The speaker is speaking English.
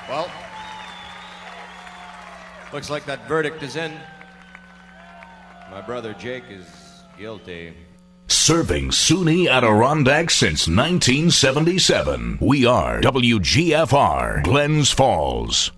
Well, looks like that verdict is in. My brother Jake is guilty. Serving SUNY Adirondack since 1977. We are WGFR, Glens Falls.